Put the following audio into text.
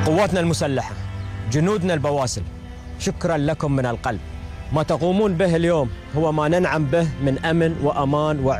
قواتنا المسلحة، جنودنا البواسل، شكرا لكم من القلب. ما تقومون به اليوم هو ما ننعم به من أمن وأمان